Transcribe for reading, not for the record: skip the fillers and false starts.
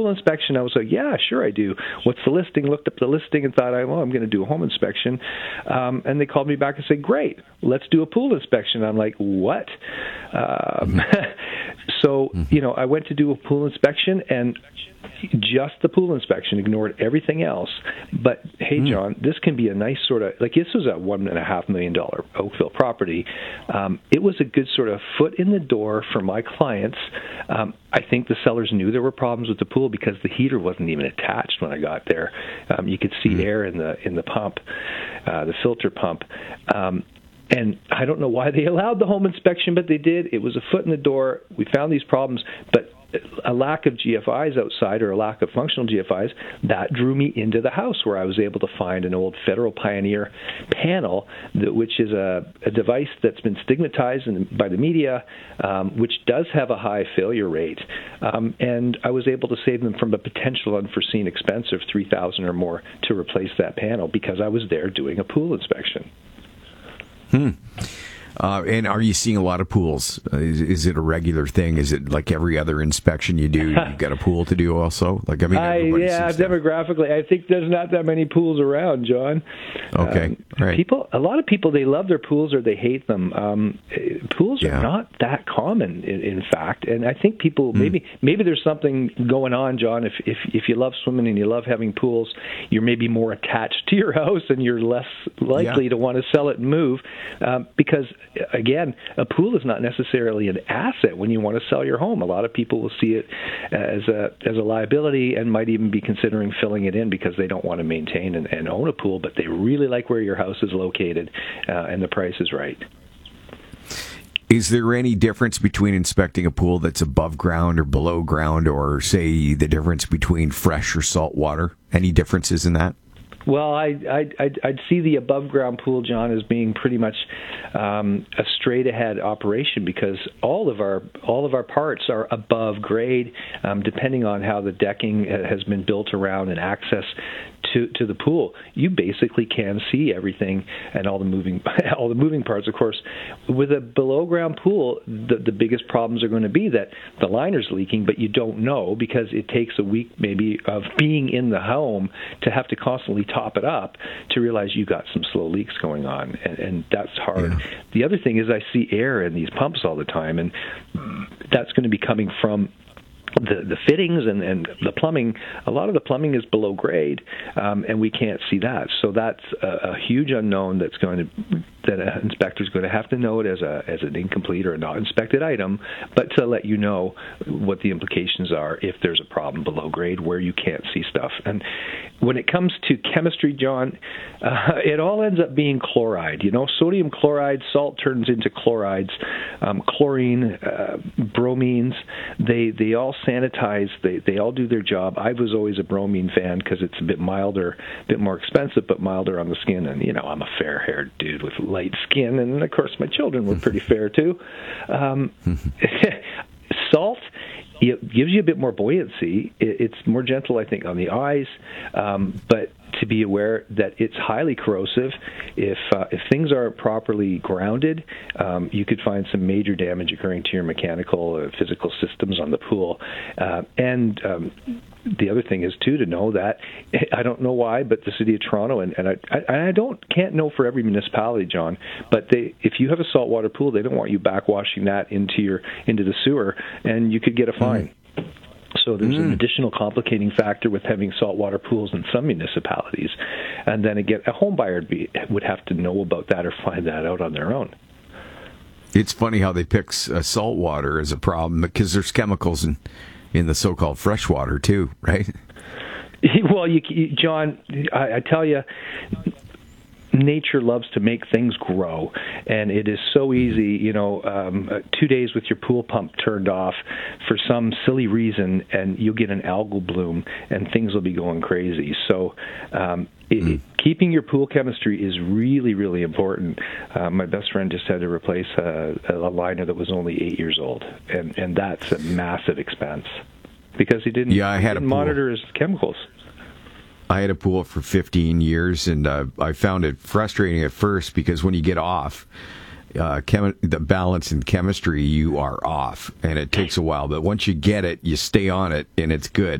pool inspection? I was like, yeah, sure I do. What's the listing? Looked up the listing and thought, I'm going to do a home inspection. And they called me back and said, great, let's do a pool inspection. I'm like, what? So, I went to do a pool inspection, and just the pool inspection, ignored everything else. But hey, John, this can be a nice sort of, like, this was a $1.5 million Oakville property. It was a good sort of foot in the door for my clients. I think the sellers knew there were problems with the pool because the heater wasn't even attached when I got there. You could see air in the pump, the filter pump. And I don't know why they allowed the home inspection, but they did. It was a foot in the door. We found these problems, but a lack of GFIs outside, or a lack of functional GFIs, that drew me into the house, where I was able to find an old Federal Pioneer panel, which is a device that's been stigmatized by the media, which does have a high failure rate. And I was able to save them from a potential unforeseen expense of $3,000 or more to replace that panel, because I was there doing a pool inspection. And are you seeing a lot of pools? Is it a regular thing? Is it like every other inspection you do, you've got a pool to do also? Like, demographically, I think there's not that many pools around, John. Okay, right. A lot of people, they love their pools or they hate them. Pools are not that common, in fact. And I think people, maybe there's something going on, John. If you love swimming and you love having pools, you're maybe more attached to your house and you're less likely to want to sell it and move, because again, a pool is not necessarily an asset when you want to sell your home. A lot of people will see it as a liability and might even be considering filling it in because they don't want to maintain and own a pool, but they really like where your house is located and the price is right. Is there any difference between inspecting a pool that's above ground or below ground, or say the difference between fresh or salt water? Any differences in that? Well, I'd see the above-ground pool, John, as being pretty much a straight-ahead operation, because all of our parts are above grade, depending on how the decking has been built around and access to the pool. You basically can see everything and all the moving parts. Of course, with a below-ground pool, the biggest problems are going to be that the liner's leaking, but you don't know because it takes a week maybe of being in the home to have to constantly top it up to realize you got some slow leaks going on, and that's hard. Yeah. The other thing is I see air in these pumps all the time, and that's going to be coming from the fittings and the plumbing. A lot of the plumbing is below grade, and we can't see that. So that's a huge unknown that an inspector is going to have to know it as an incomplete or a not inspected item, but to let you know what the implications are if there's a problem below grade where you can't see stuff. And when it comes to chemistry, John, it all ends up being chloride. Sodium chloride, salt turns into chlorides, chlorine, bromines. They all sanitize. They all do their job. I was always a bromine fan because it's a bit milder, a bit more expensive, but milder on the skin. And I'm a fair-haired dude with light skin, and of course my children were pretty fair too. Salt, it gives you a bit more buoyancy. It's more gentle, I think, on the eyes, but to be aware that it's highly corrosive. If things aren't properly grounded, you could find some major damage occurring to your mechanical or physical systems on the pool. And the other thing is, too, to know that, I don't know why, but the City of Toronto, and I can't know for every municipality, John, but if you have a saltwater pool, they don't want you backwashing that into the sewer, and you could get a fine. So there's an additional complicating factor with having saltwater pools in some municipalities. And then again, a home buyer would have to know about that or find that out on their own. It's funny how they pick salt water as a problem, because there's chemicals in the so-called fresh water too, right? Well, John, I tell you, nature loves to make things grow, and it is so easy, 2 days with your pool pump turned off for some silly reason, and you'll get an algal bloom, and things will be going crazy. So keeping your pool chemistry is really, really important. My best friend just had to replace a liner that was only 8 years old, and that's a massive expense because he didn't monitor his chemicals. I had a pool for 15 years, and I found it frustrating at first because when you get off, the balance in chemistry, you are off, and it takes a while. But once you get it, you stay on it, and it's good.